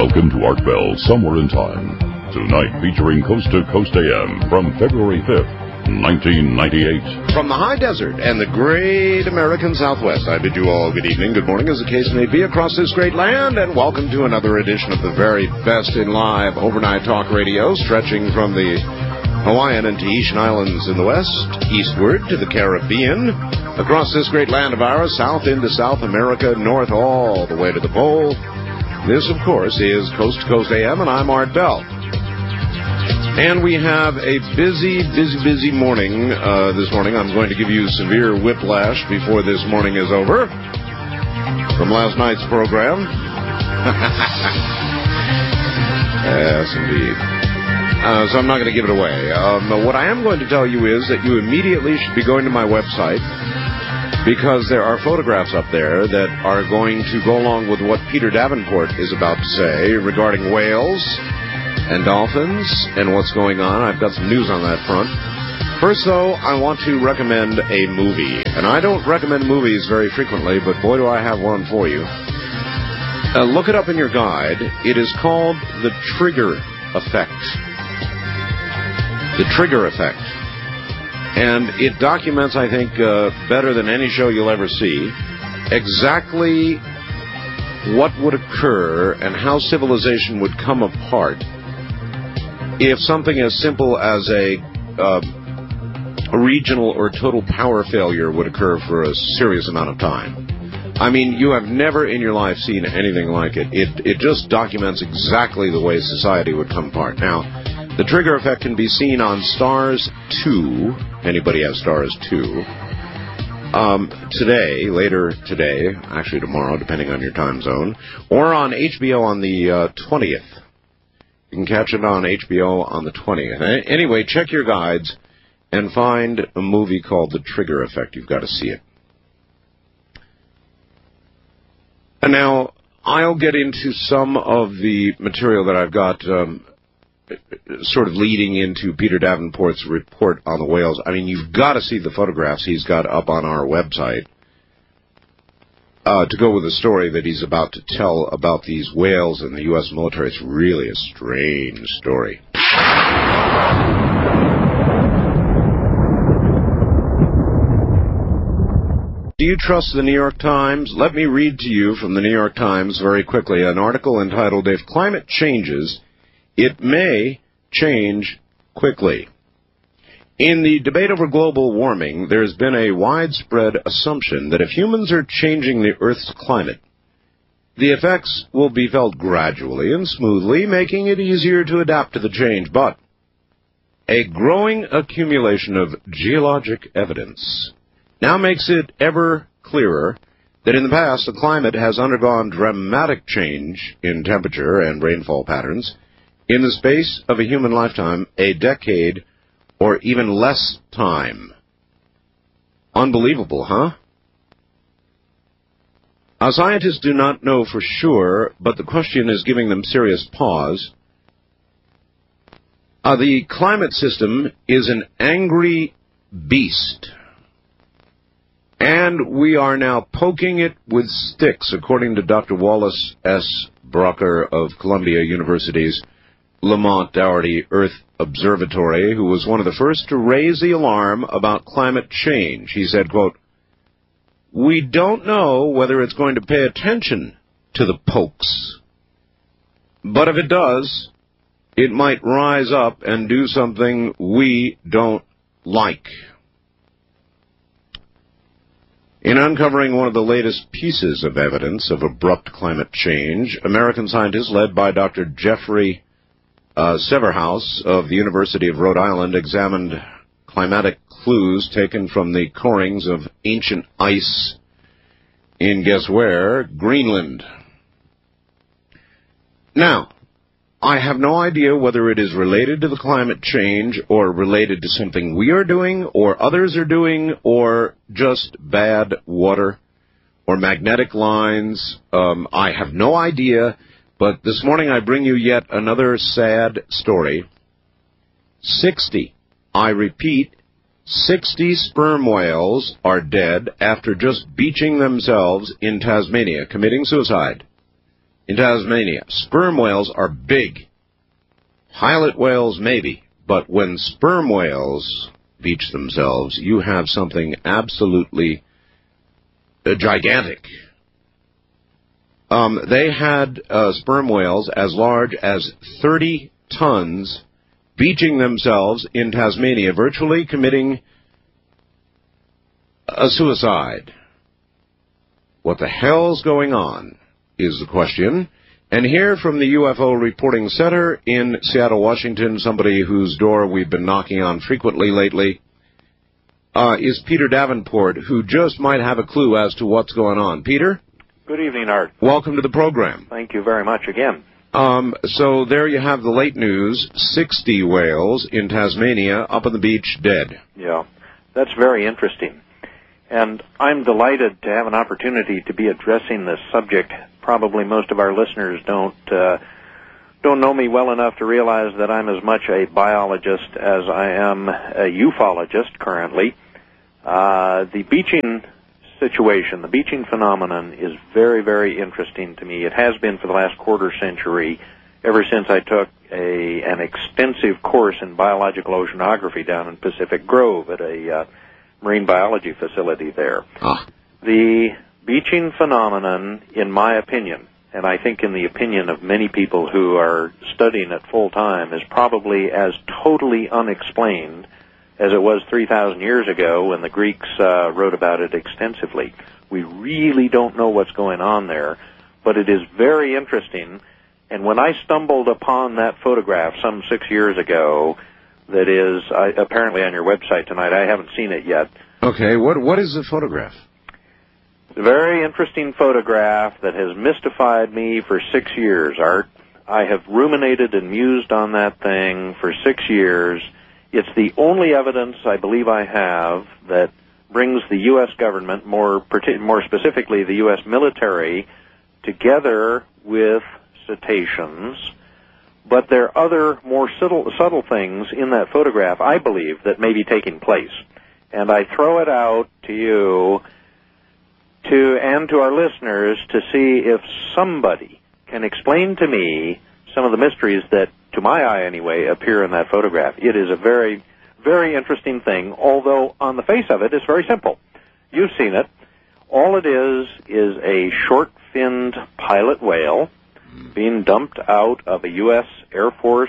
Welcome to Art Bell, Somewhere in Time. Tonight featuring Coast to Coast AM from February 5th, 1998. From the high desert and the great American Southwest, I bid you all good evening, good morning, as the case may be, across this great land, and welcome to another edition of the very best in live overnight talk radio, stretching from the Hawaiian and Tahitian Islands in the west, eastward to the Caribbean, across this great land of ours, south into South America, north all the way to the pole. This, of course, is Coast to Coast AM, and I'm Art Bell. And we have a busy morning this morning. I'm going to give you severe whiplash before this morning is over from last night's program. Yes, indeed. So I'm not going to give it away. What I am going to tell you is that you immediately should be going to my website, because there are photographs up there that are going to go along with what Peter Davenport is about to say regarding whales and dolphins and what's going on. I've got some news on that front. First, though, I want to recommend a movie. And I don't recommend movies very frequently, but boy, do I have one for you. Look it up in your guide. It is called The Trigger Effect. The Trigger Effect. And it documents, I think, better than any show you'll ever see, exactly what would occur and how civilization would come apart if something as simple as a regional or total power failure would occur for a serious amount of time. I mean, you have never in your life seen anything like it. It just documents exactly the way society would come apart. Now, The Trigger Effect can be seen on Stars 2. Anybody has Stars 2? Today, later today, actually tomorrow, depending on your time zone, or on HBO on the 20th. You can catch it on HBO on the 20th. Anyway, check your guides and find a movie called The Trigger Effect. You've got to see it. And now, I'll get into some of the material that I've got sort of leading into Peter Davenport's report on the whales. I mean, you've got to see the photographs he's got up on our website to go with the story that he's about to tell about these whales and the U.S. military. It's really a strange story. Do you trust the New York Times? Let me read to you from the New York Times very quickly an article entitled, "If Climate Changes, It May Change Quickly." In the debate over global warming, there has been a widespread assumption that if humans are changing the Earth's climate, the effects will be felt gradually and smoothly, making it easier to adapt to the change. But a growing accumulation of geologic evidence now makes it ever clearer that in the past the climate has undergone dramatic change in temperature and rainfall patterns in the space of a human lifetime, a decade, or even less time. Unbelievable, huh? Our scientists do not know for sure, but the question is giving them serious pause. The climate system is an angry beast, and we are now poking it with sticks, according to Dr. Wallace S. Brocker of Columbia University's Lamont Doherty Earth Observatory, who was one of the first to raise the alarm about climate change. He said, quote, "We don't know whether it's going to pay attention to the pokes, but if it does, it might rise up and do something we don't like." In uncovering one of the latest pieces of evidence of abrupt climate change, American scientists led by Dr. Jeffrey Severhouse of the University of Rhode Island examined climatic clues taken from the corings of ancient ice in, guess where, Greenland. Now, I have no idea whether it is related to the climate change or related to something we are doing or others are doing or just bad water or magnetic lines. I have no idea. But this morning I bring you yet another sad story. 60, I repeat, 60 sperm whales are dead after just beaching themselves in Tasmania, committing suicide. in Tasmania. Sperm whales are big. Pilot whales, maybe. But when sperm whales beach themselves, you have something absolutely gigantic. They had sperm whales as large as 30 tons beaching themselves in Tasmania, virtually committing a suicide. What the hell's going on is the question. And here from the UFO Reporting Center in Seattle, Washington, somebody whose door we've been knocking on frequently lately, is Peter Davenport, who just might have a clue as to what's going on. Peter? Good evening, Art. Welcome to the program. Thank you very much again. So there you have the late news, 60 whales in Tasmania up on the beach dead. Yeah, that's very interesting. And I'm delighted to have an opportunity to be addressing this subject. Probably most of our listeners don't know me well enough to realize that I'm as much a biologist as I am a ufologist currently. The beaching situation, the beaching phenomenon, is very, very interesting to me. It has been for the last quarter century, ever since I took an extensive course in biological oceanography down in Pacific Grove at a marine biology facility there. The beaching phenomenon, in my opinion, and I think in the opinion of many people who are studying it full time, is probably as totally unexplained as it was 3,000 years ago when the Greeks wrote about it extensively. We really don't know what's going on there, but it is very interesting. And when I stumbled upon that photograph some 6 years ago, that is apparently on your website tonight, I haven't seen it yet. Okay, what is the photograph? It's a very interesting photograph that has mystified me for 6 years, Art. I have ruminated and mused on that thing for 6 years. It's the only evidence I believe I have that brings the U.S. government, more specifically the U.S. military, together with cetaceans. But there are other more subtle things in that photograph, I believe, that may be taking place. And I throw it out to you and to our listeners to see if somebody can explain to me some of the mysteries that, to my eye anyway, appear in that photograph. It is a very, very interesting thing, although on the face of it, it's very simple. You've seen it. All it is a short-finned pilot whale being dumped out of a U.S. Air Force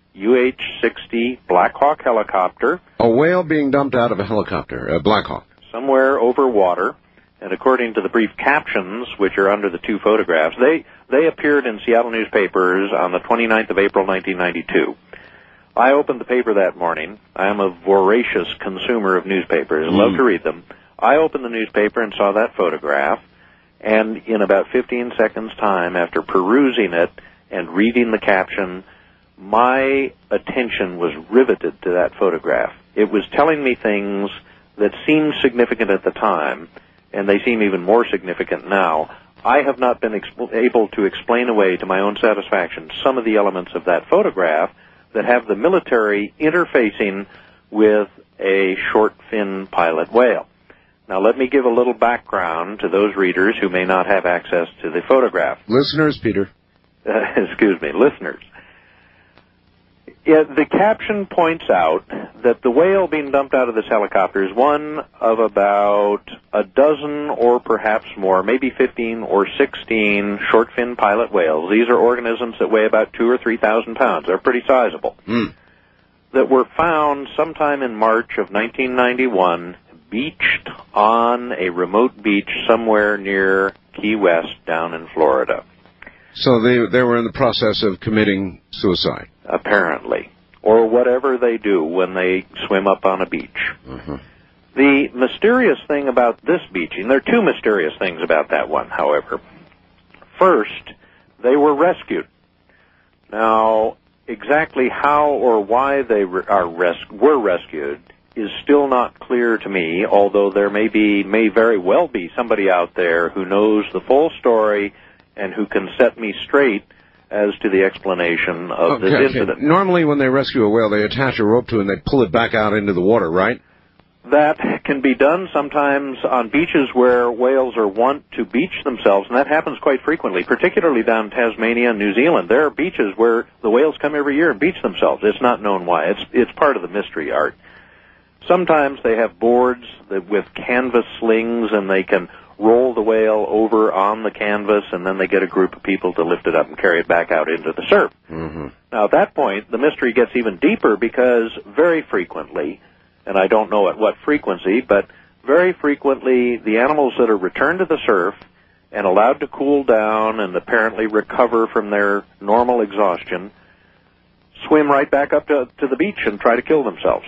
UH-60 Black Hawk helicopter. A whale being dumped out of a helicopter, a Black Hawk. Somewhere over water. And according to the brief captions, which are under the two photographs, they appeared in Seattle newspapers on the 29th of April, 1992. I opened the paper that morning. I am a voracious consumer of newspapers. I love to read them. I opened the newspaper and saw that photograph, and in about 15 seconds' time, after perusing it and reading the caption, my attention was riveted to that photograph. It was telling me things that seemed significant at the time, and they seem even more significant now. I have not been able to explain away to my own satisfaction some of the elements of that photograph that have the military interfacing with a short-fin pilot whale. Now, let me give a little background to those readers who may not have access to the photograph. Listeners, Peter. Excuse me, listeners. The caption points out that the whale being dumped out of this helicopter is one of about a dozen or perhaps more, maybe 15 or 16 short-fin pilot whales. These are organisms that weigh about 2,000 or 3,000 pounds. They're pretty sizable. That were found sometime in March of 1991, beached on a remote beach somewhere near Key West down in Florida. So they were in the process of committing suicide. Apparently. Or whatever they do when they swim up on a beach. The mysterious thing about this beaching, there are two mysterious things about that one, however. First, they were rescued. Now, exactly how or why they were rescued is still not clear to me, although there may very well be somebody out there who knows the full story and who can set me straight as to the explanation of this incident. Normally when they rescue a whale, they attach a rope to it and they pull it back out into the water, right? That can be done sometimes on beaches where whales are wont to beach themselves, and that happens quite frequently, particularly down in Tasmania and New Zealand. There are beaches where the whales come every year and beach themselves. It's not known why. It's part of the mystery, Art. Sometimes they have boards with canvas slings, and they can roll the whale over on the canvas, and then they get a group of people to lift it up and carry it back out into the surf. Mm-hmm. Now, at that point, the mystery gets even deeper because very frequently, and I don't know at what frequency, but very frequently the animals that are returned to the surf and allowed to cool down and apparently recover from their normal exhaustion swim right back up to the beach and try to kill themselves.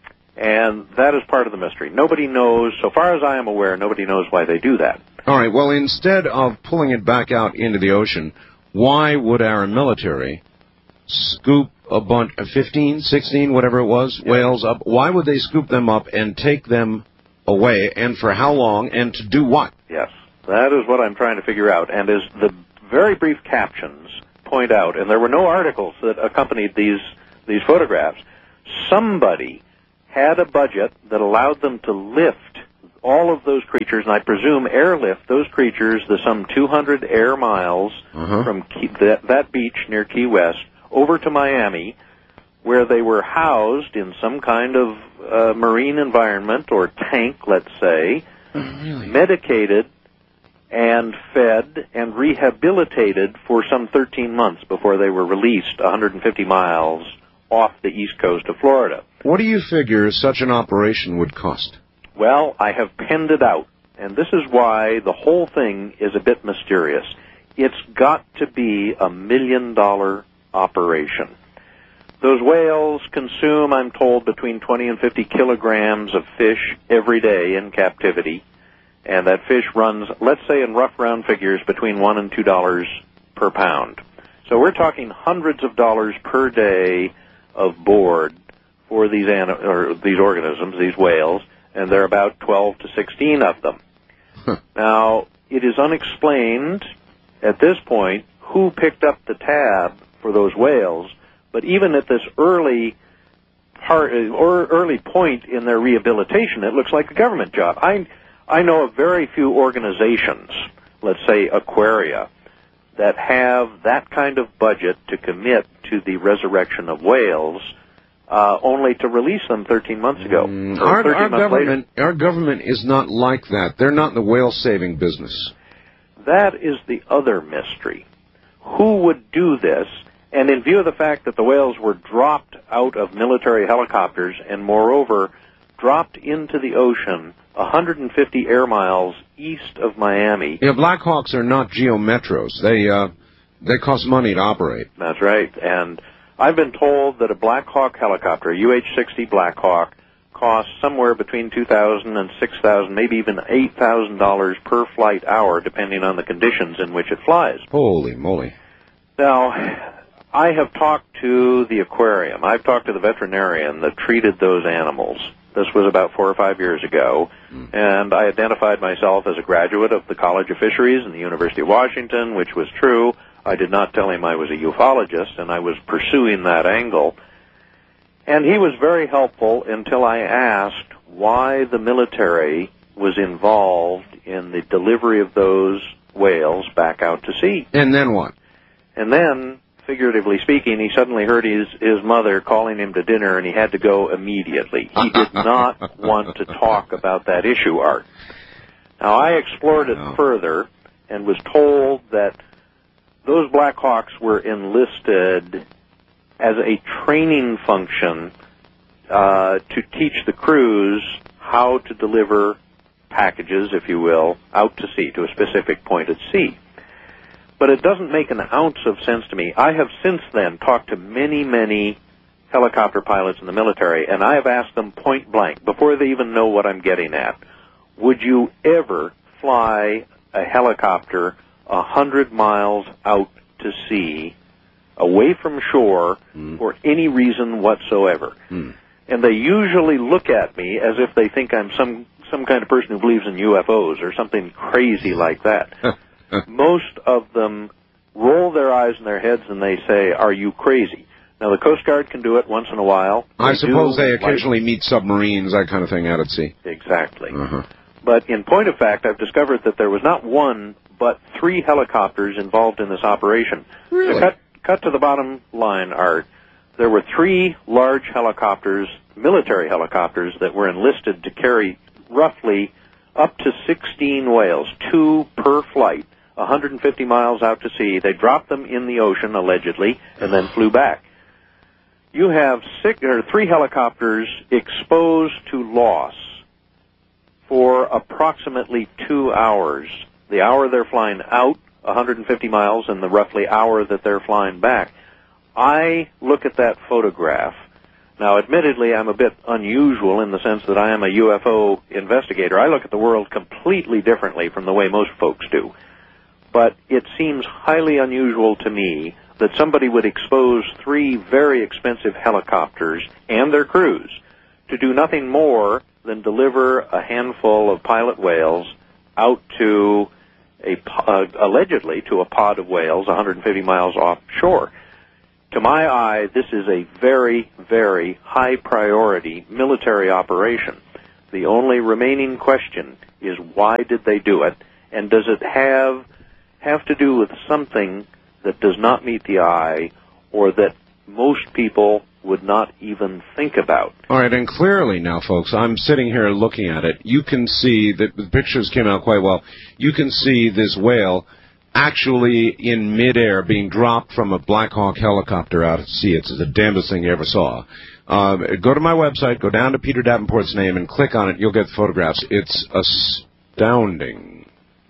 And that is part of the mystery. Nobody knows, so far as I am aware, nobody knows why they do that. All right, well, instead of pulling it back out into the ocean, why would our military scoop a bunch of 15, 16, whatever it was, whales up? Why would they scoop them up and take them away, and for how long, and to do what? Yes, that is what I'm trying to figure out. And as the very brief captions point out, and there were no articles that accompanied these photographs, somebody had a budget that allowed them to lift all of those creatures, and I presume airlift those creatures the some 200 air miles from that beach near Key West over to Miami, where they were housed in some kind of marine environment or tank, let's say, medicated and fed and rehabilitated for some 13 months before they were released 150 miles off the east coast of Florida. What do you figure such an operation would cost? Well, I have penned it out, and this is why the whole thing is a bit mysterious. It's got to be $1 million operation. Those whales consume, I'm told, between 20 and 50 kilograms of fish every day in captivity, and that fish runs, let's say in rough round figures, between $1 and $2 per pound. So we're talking hundreds of dollars per day of board for these organisms, these whales, and there are about 12 to 16 of them. Now, it is unexplained at this point who picked up the tab for those whales, but even at this early point in their rehabilitation, it looks like a government job. I know of very few organizations, let's say aquaria, that have that kind of budget to commit to the resurrection of whales, only to release them 13 months ago. Our government is not like that. They're not in the whale-saving business. That is the other mystery. Who would do this? And in view of the fact that the whales were dropped out of military helicopters and, moreover, dropped into the ocean 150 air miles east of Miami. Yeah, Black Hawks are not geometros. They cost money to operate. That's right. And I've been told that a Black Hawk helicopter, a UH-60 Black Hawk, costs somewhere between $2,000 and $6,000, maybe even $8,000 per flight hour, depending on the conditions in which it flies. Holy moly. Now, I have talked to the aquarium. I've talked to the veterinarian that treated those animals. This was about 4 or 5 years ago, and I identified myself as a graduate of the College of Fisheries and the University of Washington, which was true. I did not tell him I was a ufologist, and I was pursuing that angle. And he was very helpful until I asked why the military was involved in the delivery of those whales back out to sea. And then what? And then, figuratively speaking, he suddenly heard his mother calling him to dinner, and he had to go immediately. He did not want to talk about that issue, Art. Now, I explored it further and was told that those Black Hawks were enlisted as a training function to teach the crews how to deliver packages, if you will, out to sea, to a specific point at sea. But it doesn't make an ounce of sense to me. I have since then talked to many, many helicopter pilots in the military, and I have asked them point blank, before they even know what I'm getting at, would you ever fly a helicopter 100 miles out to sea, away from shore, for any reason whatsoever? And they usually look at me as if they think I'm some kind of person who believes in UFOs or something crazy like that. Most of them roll their eyes in their heads and they say, are you crazy? Now, the Coast Guard can do it once in a while. I suppose they occasionally meet submarines, that kind of thing, out at sea. Exactly. But in point of fact, I've discovered that there was not one, but 3 helicopters involved in this operation. Really? So cut to the bottom line, Art. There were 3 large helicopters, military helicopters, that were enlisted to carry roughly up to 16 whales, 2 per flight, 150 miles out to sea. They dropped them in the ocean, allegedly, and then flew back. You have 3 helicopters exposed to loss for approximately 2 hours. The hour they're flying out, 150 miles, and the roughly hour that they're flying back. I look at that photograph. Now, admittedly, I'm a bit unusual in the sense that I am a UFO investigator. I look at the world completely differently from the way most folks do. But it seems highly unusual to me that somebody would expose 3 very expensive helicopters and their crews to do nothing more than deliver a handful of pilot whales out to allegedly to a pod of whales 150 miles offshore. To my eye, this is a very, very high priority military operation. The only remaining question is why did they do it, and does it have to do with something that does not meet the eye or that most people would not even think about? All right, and clearly now, folks, I'm sitting here looking at it. You can see that the pictures came out quite well. You can see this whale actually in midair being dropped from a Black Hawk helicopter out at sea. It's the damnedest thing you ever saw. Go to my website, go down to Peter Davenport's name, and click on it. You'll get the photographs. It's astounding.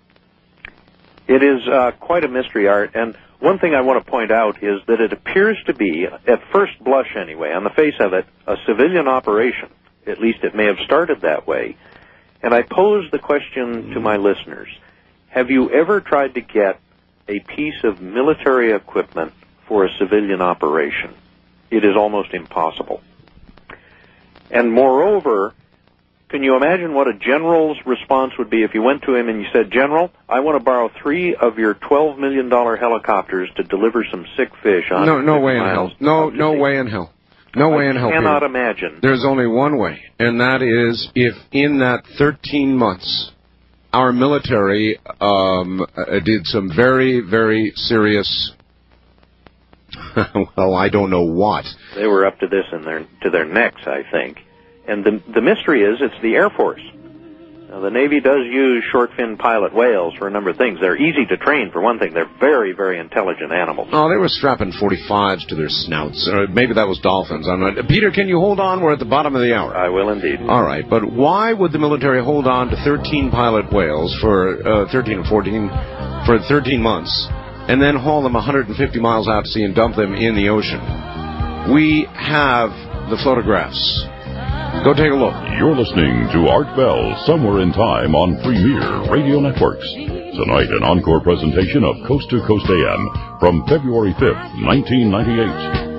It is quite a mystery, Art, and one thing I want to point out is that it appears to be, at first blush anyway, on the face of it, a civilian operation. At least it may have started that way. And I pose the question to my listeners. Have you ever tried to get a piece of military equipment for a civilian operation? It is almost impossible. And moreover, can you imagine what a general's response would be if you went to him and you said, "General, I want to borrow 3 of your $12 million helicopters to deliver some sick fish on No way in hell. No way in hell. No way in hell. I cannot imagine. There's only one way, and that is if in that 13 months our military did some very, very serious, well, I don't know what. They were up to this to their necks, I think. And the mystery is it's the Air Force. Now, the Navy does use short-fin pilot whales for a number of things. They're easy to train, for one thing. They're very, very intelligent animals. Oh, they were strapping 45s to their snouts. Or maybe that was dolphins. I'm not. Peter, can you hold on? We're at the bottom of the hour. I will indeed. All right, but why would the military hold on to 13 pilot whales for 13 or 14 for 13 months and then haul them 150 miles out to sea and dump them in the ocean? We have the photographs. Go take a look. You're listening to Art Bell, Somewhere in Time on Premier Radio Networks. Tonight, an encore presentation of Coast to Coast AM from February 5th, 1998.